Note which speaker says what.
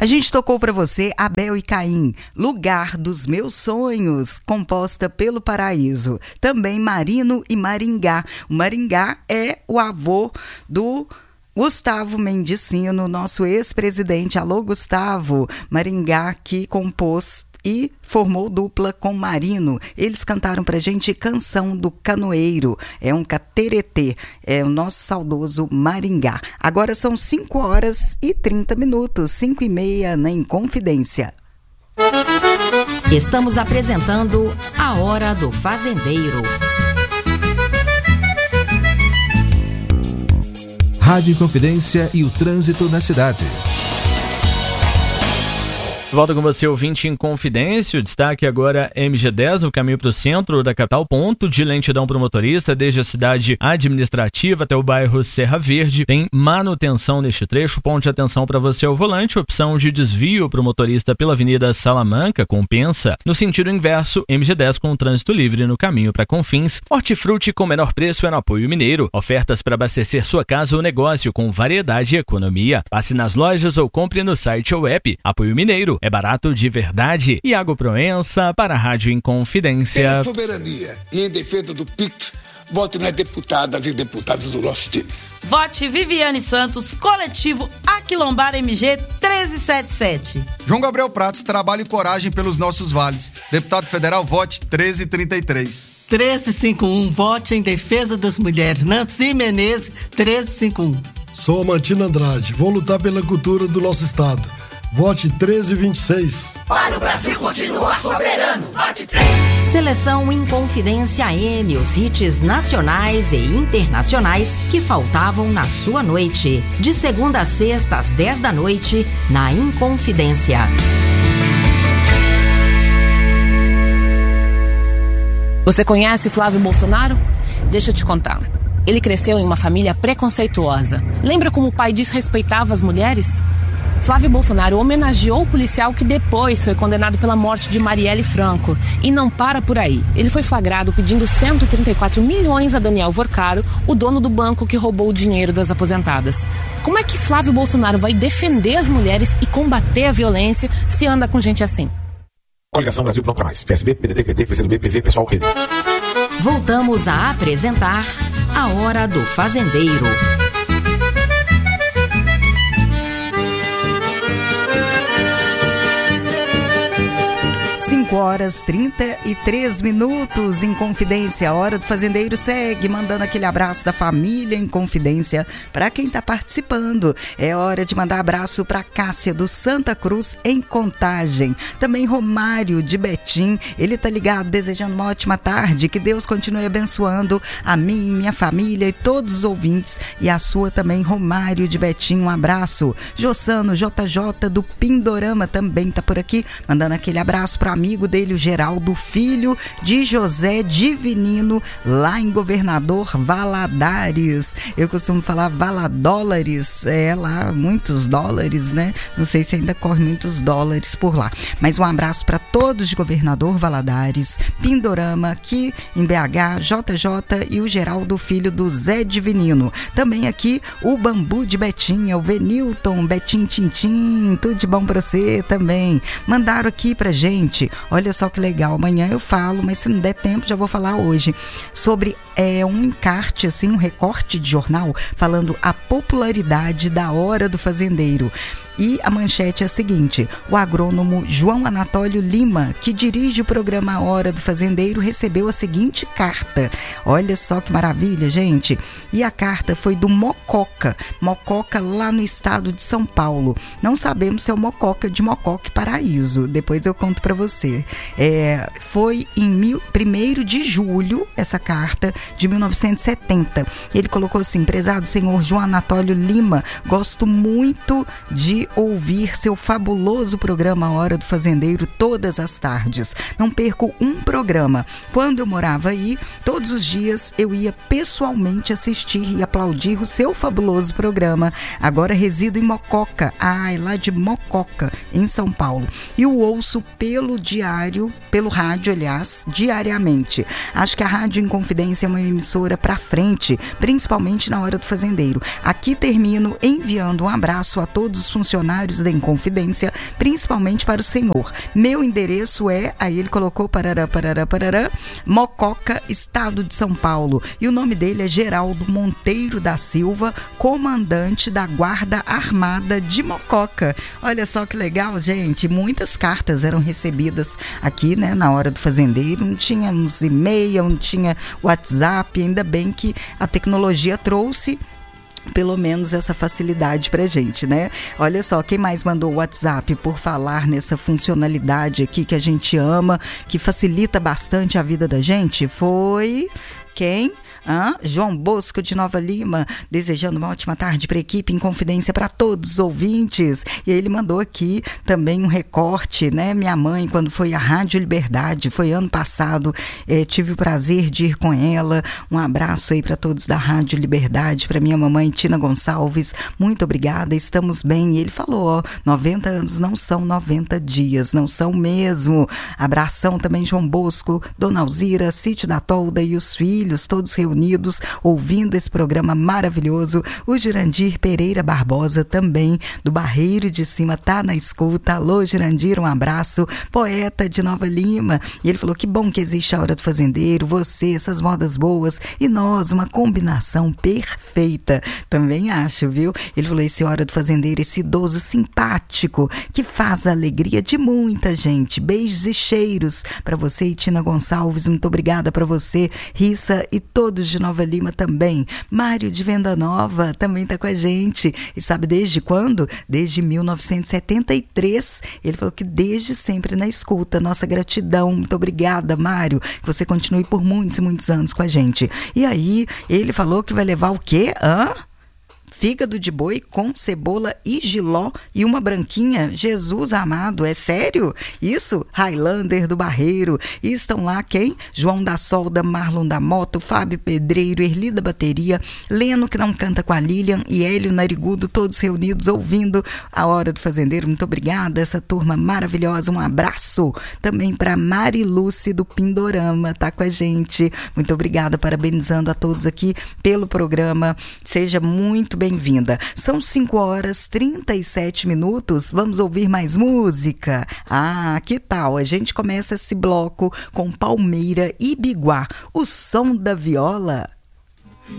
Speaker 1: A gente tocou para você Abel e Caim, Lugar dos Meus Sonhos, composta pelo Paraíso. Também Marino e Maringá. O Maringá é o avô do Gustavo Mendicino, nosso ex-presidente. Alô, Gustavo. Maringá, que compôs e formou dupla com Marino. Eles cantaram pra gente Canção do Canoeiro. É um cateretê. É o nosso saudoso Maringá. Agora são 5h30, 5h30 na Inconfidência.
Speaker 2: Estamos apresentando A Hora do Fazendeiro.
Speaker 3: Rádio Inconfidência e o trânsito na cidade.
Speaker 4: Volto com você, ouvinte Inconfidência. O destaque agora é MG10 no caminho para o centro da capital, ponto de lentidão para o motorista, desde a cidade administrativa até o bairro Serra Verde. Tem manutenção neste trecho, ponto de atenção para você ao volante, opção de desvio para o motorista pela Avenida Salamanca, compensa. No sentido inverso, MG10 com trânsito livre no caminho para Confins. Hortifruti com menor preço é no Apoio Mineiro. Ofertas para abastecer sua casa ou negócio com variedade e economia. Passe nas lojas ou compre no site ou app. Apoio Mineiro. É barato de verdade. Iago Proença para a Rádio Inconfidência.
Speaker 5: Pela soberania e em defesa do PIX, vote nas deputadas e deputados do nosso time.
Speaker 6: Vote Viviane Santos, coletivo Aquilombar MG 1377.
Speaker 7: João Gabriel Pratos, trabalho e coragem pelos nossos vales. Deputado federal, vote 1333.
Speaker 8: 1351, vote em defesa das mulheres. Nancy Menezes, 1351.
Speaker 9: Sou Amantina Andrade, vou lutar pela cultura do nosso estado. Vote 1326.
Speaker 10: Para o Brasil continuar soberano, vote 13.
Speaker 2: Seleção Inconfidência AM, os hits nacionais e internacionais que faltavam na sua noite. De segunda a sexta, às 10 da noite, na Inconfidência.
Speaker 11: Você conhece Flávio Bolsonaro? Deixa eu te contar. Ele cresceu em uma família preconceituosa. Lembra como o pai desrespeitava as mulheres? Flávio Bolsonaro homenageou o policial que depois foi condenado pela morte de Marielle Franco. E não para por aí. Ele foi flagrado pedindo 134 milhões a Daniel Vorcaro, o dono do banco que roubou o dinheiro das aposentadas. Como é que Flávio Bolsonaro vai defender as mulheres e combater a violência se anda com gente assim?
Speaker 12: Coligação Brasil Pronto Pra Mais. PSB, PDT, PT, PCdoB, PV, Pessoal, Rede.
Speaker 2: Voltamos a apresentar A Hora do Fazendeiro.
Speaker 1: 5h33, Inconfidência. A Hora do Fazendeiro segue mandando aquele abraço da família Inconfidência para quem está participando. É hora de mandar abraço para Cássia do Santa Cruz, em Contagem. Também Romário de Betim, ele tá ligado, desejando uma ótima tarde. Que Deus continue abençoando a mim, minha família e todos os ouvintes. E a sua também, Romário de Betim, um abraço. Jossano JJ do Pindorama também tá por aqui, mandando aquele abraço para amigo dele, o Geraldo, filho de José Divinino, lá em Governador Valadares. Eu costumo falar Valadólares, lá muitos dólares, né? Não sei se ainda corre muitos dólares por lá. Mas um abraço para todos de Governador Valadares, Pindorama, aqui em BH, JJ e o Geraldo, filho do Zé Divinino. Também aqui o Bambu de Betinha, o Venilton, Betim Tintim, tudo de bom para você também. Mandaram aqui pra gente, olha só que legal, amanhã eu falo, mas se não der tempo já vou falar hoje, sobre um encarte, assim, um recorte de jornal falando a popularidade da Hora do Fazendeiro. E a manchete é a seguinte: o agrônomo João Anatólio Lima, que dirige o programa Hora do Fazendeiro, recebeu a seguinte carta. Olha só que maravilha, gente. E a carta foi do Mococa lá no estado de São Paulo. Não sabemos se é o Mococa de Mococa e Paraíso. Depois eu conto para você. Foi em 1º de julho, essa carta de 1970. Ele colocou assim: prezado senhor João Anatólio Lima, gosto muito de ouvir seu fabuloso programa Hora do Fazendeiro todas as tardes. Não perco um programa. Quando eu morava aí, todos os dias eu ia pessoalmente assistir e aplaudir o seu fabuloso programa. Agora resido em Mococa, lá de Mococa, em São Paulo. E o ouço pelo rádio, aliás, diariamente. Acho que a Rádio Inconfidência é uma emissora pra frente, principalmente na Hora do Fazendeiro. Aqui termino enviando um abraço a todos os funcionários funcionários da Inconfidência, principalmente para o senhor. Meu endereço é, aí ele colocou parará, Mococa, estado de São Paulo. E o nome dele é Geraldo Monteiro da Silva, comandante da Guarda Armada de Mococa. Olha só que legal, gente. Muitas cartas eram recebidas aqui, né, na hora do fazendeiro. Não tínhamos e-mail, não tinha WhatsApp. Ainda bem que a tecnologia trouxe pelo menos essa facilidade pra gente, né? Olha só, quem mais mandou o WhatsApp por falar nessa funcionalidade aqui que a gente ama, que facilita bastante a vida da gente, foi quem? João Bosco de Nova Lima, desejando uma ótima tarde para a equipe Inconfidência, para todos os ouvintes. E aí ele mandou aqui também um recorte, né? Minha mãe, quando foi à Rádio Liberdade, foi ano passado, tive o prazer de ir com ela. Um abraço aí para todos da Rádio Liberdade, para minha mamãe Tina Gonçalves, muito obrigada, estamos bem. E ele falou, 90 anos não são 90 dias, não são mesmo. Abração também, João Bosco, Dona Alzira, Sítio da Tolda e os filhos, todos reunidos, ouvindo esse programa maravilhoso. O Jurandir Pereira Barbosa também, do Barreiro de Cima, tá na escuta. Alô, Jurandir, um abraço. Poeta de Nova Lima. E ele falou que bom que existe a Hora do Fazendeiro, você, essas modas boas e nós, uma combinação perfeita. Também acho, viu? Ele falou, esse Hora do Fazendeiro, esse idoso simpático que faz a alegria de muita gente. Beijos e cheiros para você e Tina Gonçalves. Muito obrigada para você, Rissa, e todos de Nova Lima também. Mário de Venda Nova também está com a gente. E sabe desde quando? Desde 1973. Ele falou que desde sempre na escuta. Nossa gratidão. Muito obrigada, Mário. Que você continue por muitos e muitos anos com a gente. E aí, ele falou que vai levar o quê? Fígado de boi com cebola e jiló e uma branquinha. Jesus amado, é sério? Isso? Highlander do Barreiro. E estão lá quem? João da Solda, Marlon da Moto, Fábio Pedreiro, Erli da Bateria, Leno que não canta com a Lilian e Hélio Narigudo, todos reunidos ouvindo a Hora do Fazendeiro. Muito obrigada, essa turma maravilhosa. Um abraço também para Mari Lúcia do Pindorama, tá com a gente. Muito obrigada, parabenizando a todos aqui pelo programa. Seja muito bem-vinda. São 5h37. Vamos ouvir mais música? Que tal? A gente começa esse bloco com Palmeira e Biguá, o som da viola.